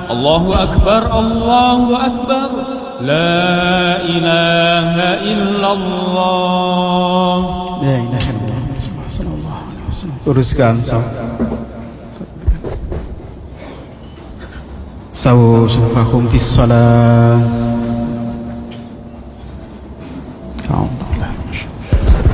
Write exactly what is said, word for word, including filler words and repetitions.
Allahu Akbar, Allahu Akbar, La ilaha illallah. La ilaha illallah. Sallallahu alaihi wasallam. Uruskan saw. Sawu sufakum fis salat. Kau